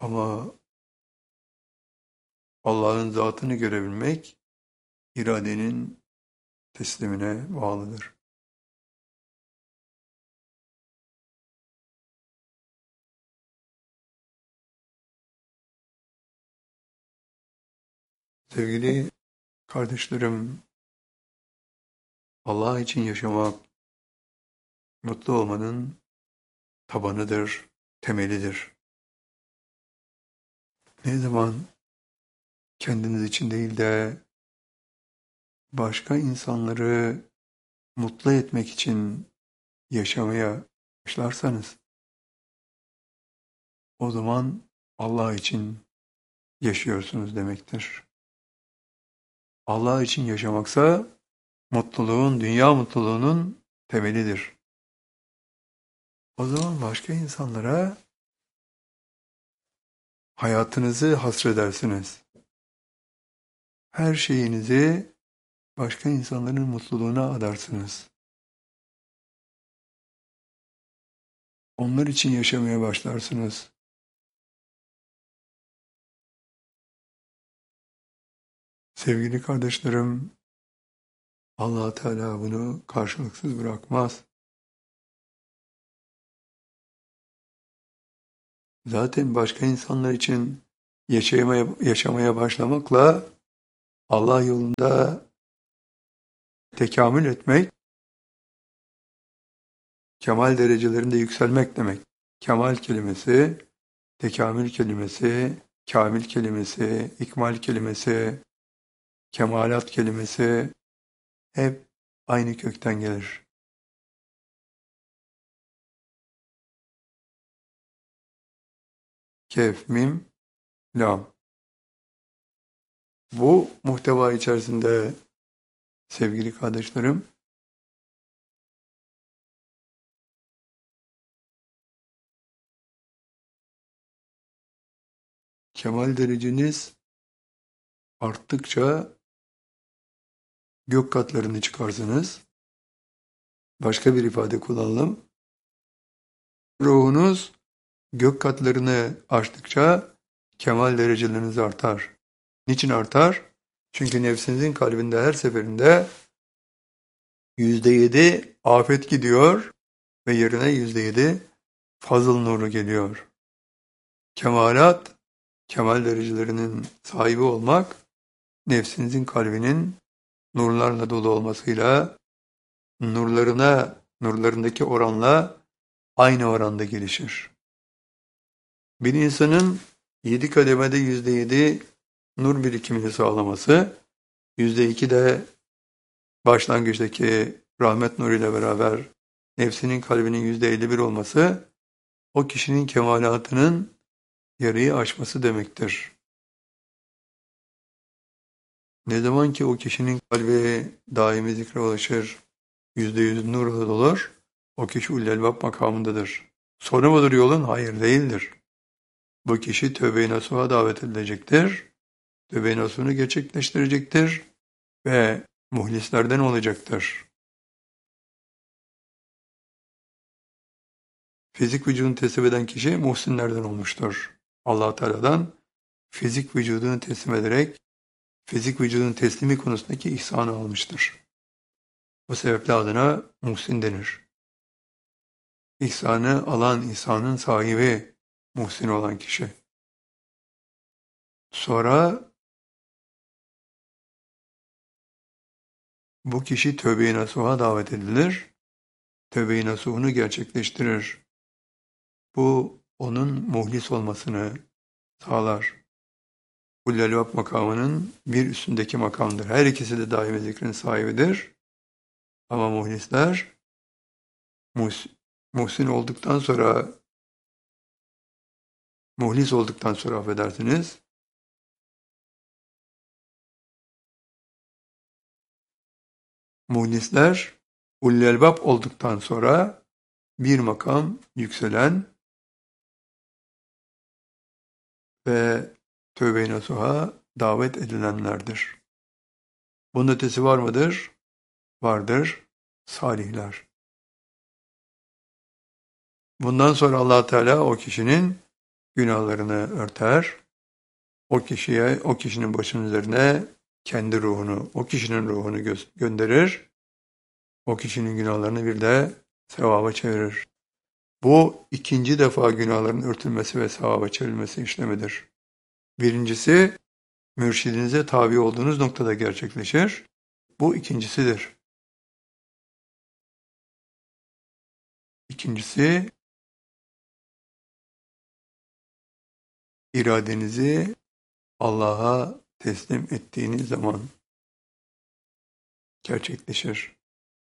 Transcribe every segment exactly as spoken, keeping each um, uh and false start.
Ama Allah'ın zatını görebilmek iradenin teslimine bağlıdır. Sevgili kardeşlerim, Allah için yaşamak mutlu olmanın tabanıdır, temelidir. Ne zaman kendiniz için değil de başka insanları mutlu etmek için yaşamaya başlarsanız, o zaman Allah için yaşıyorsunuz demektir. Allah için yaşamaksa mutluluğun, dünya mutluluğunun temelidir. O zaman başka insanlara hayatınızı hasredersiniz. Her şeyinizi başka insanların mutluluğuna adarsınız. Onlar için yaşamaya başlarsınız. Sevgili kardeşlerim, Allah Teala bunu karşılıksız bırakmaz. Zaten başka insanlar için yaşamaya, yaşamaya başlamakla Allah yolunda tekamül etmek, kemal derecelerinde yükselmek demek. Kemal kelimesi, tekamül kelimesi, kamil kelimesi, ikmal kelimesi, kemalat kelimesi hep aynı kökten gelir. Kef, mim, lam. Bu muhteva içerisinde sevgili kardeşlerim, kemal dereceniz arttıkça gök katlarını çıkarsınız. Başka bir ifade kullanalım. Ruhunuz gök katlarını aştıkça kemal dereceleriniz artar. Niçin artar? Çünkü nefsinizin kalbinde her seferinde yüzde yedi afet gidiyor ve yerine yüzde yedi fazıl nuru geliyor. Kemalat, kemal derecelerinin sahibi olmak, nefsinizin kalbinin nurlarla dolu olmasıyla, nurlarına, nurlarındaki oranla aynı oranda gelişir. Bir insanın yedi kademede yüzde yedi nur birikimini sağlaması, yüzde iki de başlangıçtaki rahmet nuruyla beraber nefsinin kalbinin yüzde elli bir olması, o kişinin kemalatının yarıyı aşması demektir. Ne zaman ki o kişinin kalbi daimi zikre ulaşır, yüzde yüz nurla dolar, o kişi ulul elbab makamındadır. Sonu mudur yolun? Hayır, değildir. Bu kişi tövbe-i nasuha davet edilecektir, tövbe-i nasuhunu gerçekleştirecektir ve muhlislerden olacaktır. Fizik vücudunu teslim eden kişi muhsinlerden olmuştur. Allah Teala'dan fizik vücudunu teslim ederek fizik vücudun teslimi konusundaki ihsanı almıştır. Bu sebeple adına muhsin denir. İhsanı alan, ihsanın sahibi muhsin olan kişi. Sonra bu kişi tövbe-i nasuha davet edilir, tövbe-i nasuhunu gerçekleştirir. Bu onun muhlis olmasını sağlar. Ulul elbab makamının bir üstündeki makamdır. Her ikisi de daimi zikrin sahibidir. Ama muhlisler muhs muhsin olduktan sonra, muhlis olduktan sonra affedersiniz, muhlisler ulul elbab olduktan sonra bir makam yükselen ve tövbe-i nasuha davet edilenlerdir. Bunun ötesi var mıdır? Vardır. Salihler. Bundan sonra Allah Teala o kişinin günahlarını örter. O kişiye, o kişinin başının üzerine kendi ruhunu, o kişinin ruhunu gö- gönderir. O kişinin günahlarını bir de sevaba çevirir. Bu ikinci defa günahların örtülmesi ve sevaba çevrilmesi işlemidir. Birincisi, mürşidinize tabi olduğunuz noktada gerçekleşir. Bu ikincisidir. İkincisi, iradenizi Allah'a teslim ettiğiniz zaman gerçekleşir.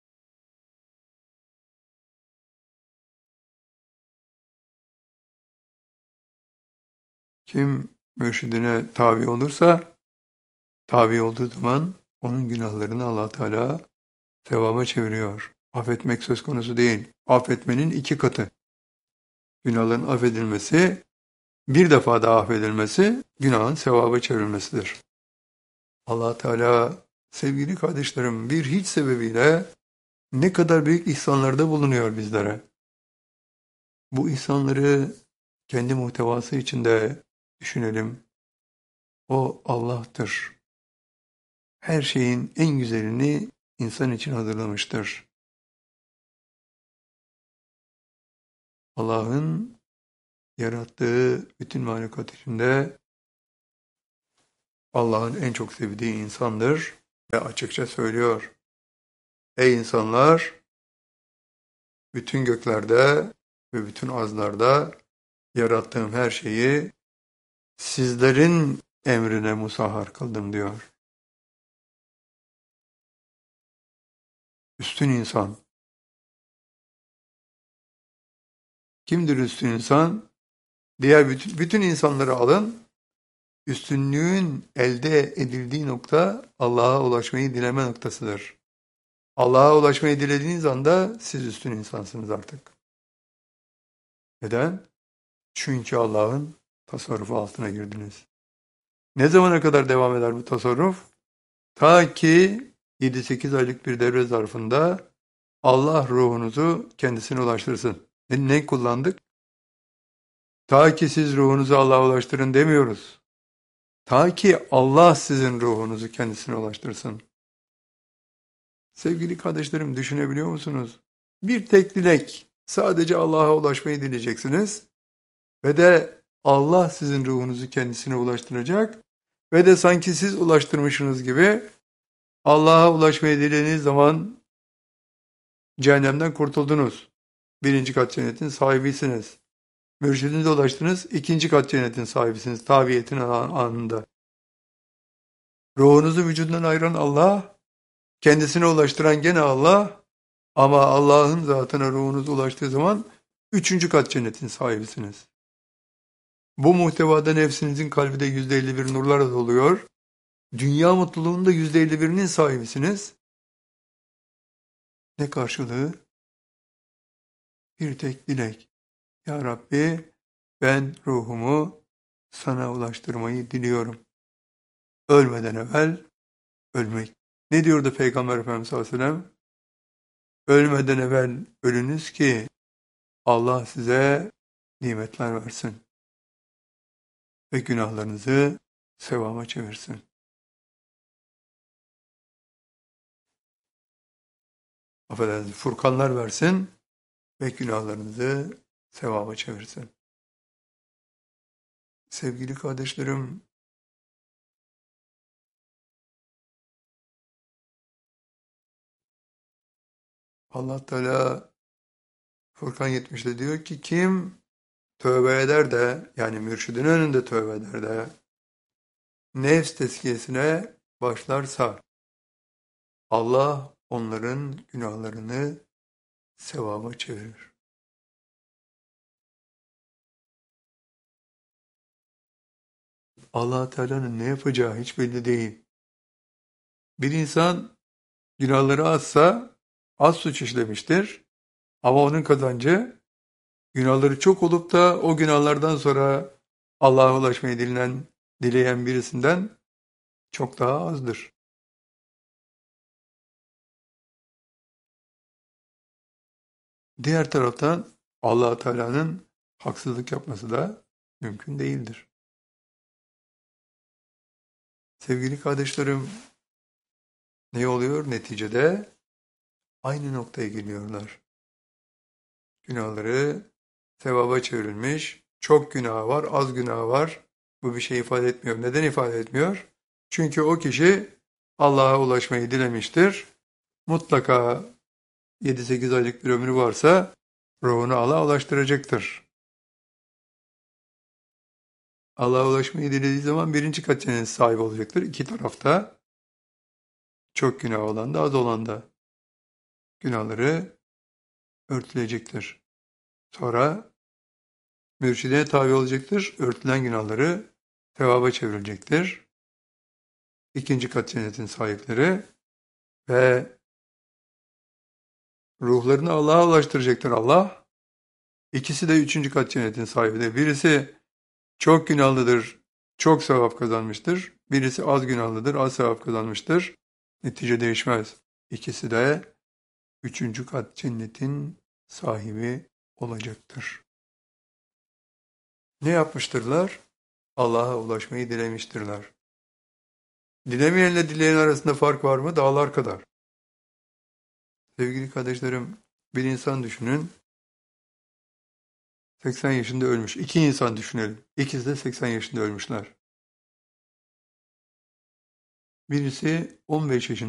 Kim mürşidine tabi olursa, tabi olduğu zaman onun günahlarını Allah Teala sevaba çeviriyor. Affetmek söz konusu değil. Affetmenin iki katı. Günahların affedilmesi, bir defa daha affedilmesi, günahın sevaba çevrilmesidir. Allah Teala, sevgili kardeşlerim, bir hiç sebebiyle ne kadar büyük ihsanlarda bulunuyor bizlere. Bu ihsanları kendi muhtevası içinde düşünelim. O Allah'tır. Her şeyin en güzelini insan için hazırlamıştır. Allah'ın yarattığı bütün mahlukat içinde Allah'ın en çok sevdiği insandır ve açıkça söylüyor. Ey insanlar, bütün göklerde ve bütün arzlarda yarattığım her şeyi sizlerin emrine musahhar kıldım diyor. Üstün insan. Kimdir üstün insan? Diğer bütün, bütün insanları alın. Üstünlüğün elde edildiği nokta Allah'a ulaşmayı dileme noktasıdır. Allah'a ulaşmayı dilediğiniz anda siz üstün insansınız artık. Neden? Çünkü Allah'ın tasarrufu altına girdiniz. Ne zamana kadar devam eder bu tasarruf? Ta ki yedi sekiz aylık bir devre zarfında Allah ruhunuzu kendisine ulaştırsın. Ne, ne kullandık? Ta ki siz ruhunuzu Allah'a ulaştırın demiyoruz. Ta ki Allah sizin ruhunuzu kendisine ulaştırsın. Sevgili kardeşlerim, düşünebiliyor musunuz? Bir tek dilek, sadece Allah'a ulaşmayı dileyeceksiniz ve de Allah sizin ruhunuzu kendisine ulaştıracak ve de sanki siz ulaştırmışsınız gibi Allah'a ulaşmayı dilediğiniz zaman cehennemden kurtuldunuz. Birinci kat cennetin sahibisiniz. Mürşidinize ulaştınız, ikinci kat cennetin sahibisiniz tabiyetin anında. Ruhunuzu vücudundan ayıran Allah, kendisine ulaştıran gene Allah, ama Allah'ın zatına ruhunuz ulaştığı zaman üçüncü kat cennetin sahibisiniz. Bu muhtevada nefsinizin kalbi de yüzde elli bir nurlarla doluyor. Dünya mutluluğunun da yüzde elli birinin sahibisiniz. Ne karşılığı? Bir tek dilek. Ya Rabbi, ben ruhumu sana ulaştırmayı diliyorum. Ölmeden evvel ölmek. Ne diyordu Peygamber Efendimiz sallallahu aleyhi ve sellem? Ölmeden evvel ölünüz ki Allah size nimetler versin ve günahlarınızı sevaba çevirsin. Affedersiniz, furkanlar versin ve günahlarınızı sevaba çevirsin. Sevgili kardeşlerim, Allah Teala Furkan yetmişte diyor ki kim tövbe eder de, yani mürşidin önünde tövbe eder de nefs tezkiyesine başlarsa Allah onların günahlarını sevaba çevirir. Allah Teala'nın ne yapacağı hiç belli değil. Bir insan günahları azsa az suç işlemiştir. Ama onun kazancı günahları çok olup da o günahlardan sonra Allah'a ulaşmayı dileyen, dileyen birisinden çok daha azdır. Diğer taraftan Allah Teala'nın haksızlık yapması da Mümkün değildir. Sevgili kardeşlerim, ne oluyor neticede? Aynı noktaya geliyorlar. Günahları sevaba çevrilmiş, çok günah var, az günah var. Bu bir şey ifade etmiyor. Neden ifade etmiyor? Çünkü o kişi Allah'a ulaşmayı dilemiştir. Mutlaka yedi sekiz aylık bir ömrü varsa ruhunu Allah'a ulaştıracaktır. Allah'a ulaşmayı dilediği zaman birinci kat cennete sahip olacaktır. İki tarafta, çok günah olan da az olan da günahları örtülecektir. Sonra mürşidine tabi olacaktır. Örtülen günahları sevaba çevrilecektir. İkinci kat cennetin sahipleri ve ruhlarını Allah'a ulaştıracaktır Allah. İkisi de üçüncü kat cennetin sahibidir. Birisi çok günahlıdır, çok sevap kazanmıştır. Birisi az günahlıdır, az sevap kazanmıştır. Netice değişmez. İkisi de üçüncü kat cennetin sahibi olacaktır. Ne yapmıştırlar? Allah'a ulaşmayı dilemiştirler. Dilemeyenle dileyen arasında fark var mı? Dağlar kadar. Sevgili kardeşlerim, bir insan düşünün. seksen yaşında ölmüş. İki insan düşünelim. İkisi de seksen yaşında ölmüşler. Birisi on beş yaşında